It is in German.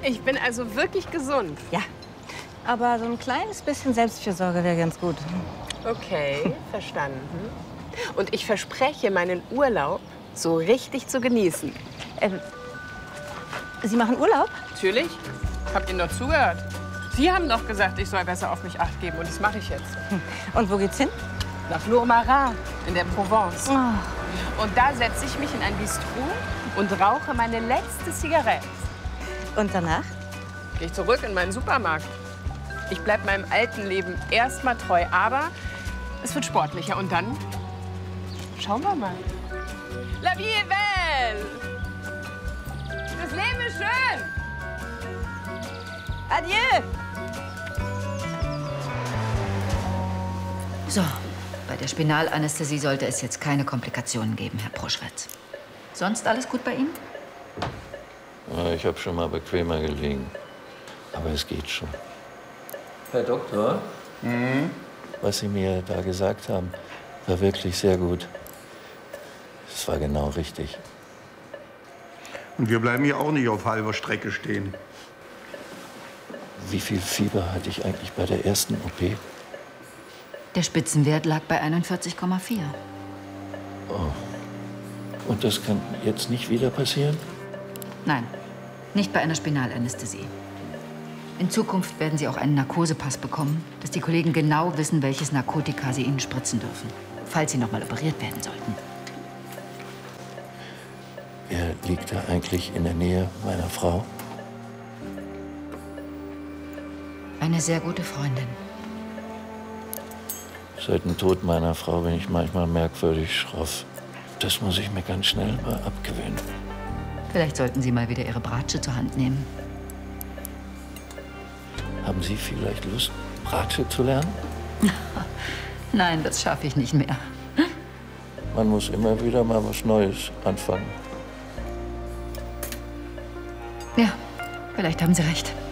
Ich bin also wirklich gesund. Ja, aber so ein kleines bisschen Selbstfürsorge wäre ganz gut. Okay, verstanden. Und ich verspreche, meinen Urlaub so richtig zu genießen. Sie machen Urlaub? Natürlich. Habt ihr noch zugehört? Sie haben doch gesagt, ich soll besser auf mich Acht geben. Und das mache ich jetzt. Und wo geht's hin? Nach Lourmarin in der Provence. Oh. Und da setze ich mich in ein Bistro und rauche meine letzte Zigarette. Und danach? Gehe ich zurück in meinen Supermarkt. Ich bleibe meinem alten Leben erstmal treu, aber es wird sportlicher. Und dann schauen wir mal. La vie est belle! Das Leben ist schön! Adieu! So, bei der Spinalanästhesie sollte es jetzt keine Komplikationen geben, Herr Proschwitz. Sonst alles gut bei Ihnen? Ja, ich habe schon mal bequemer gelegen. Aber es geht schon. Herr Doktor? Was Sie mir da gesagt haben, war wirklich sehr gut. Es war genau richtig. Und wir bleiben hier auch nicht auf halber Strecke stehen. Wie viel Fieber hatte ich eigentlich bei der ersten OP? Der Spitzenwert lag bei 41,4. Oh. Und das kann jetzt nicht wieder passieren? Nein, nicht bei einer Spinalanästhesie. In Zukunft werden Sie auch einen Narkosepass bekommen, dass die Kollegen genau wissen, welches Narkotika Sie Ihnen spritzen dürfen, falls Sie noch mal operiert werden sollten. Wer liegt da eigentlich in der Nähe meiner Frau? Eine sehr gute Freundin. Seit dem Tod meiner Frau bin ich manchmal merkwürdig schroff. Das muss ich mir ganz schnell mal abgewöhnen. Vielleicht sollten Sie mal wieder Ihre Bratsche zur Hand nehmen. Haben Sie vielleicht Lust, Bratsche zu lernen? Nein, das schaffe ich nicht mehr. Man muss immer wieder mal was Neues anfangen. Ja, vielleicht haben Sie recht.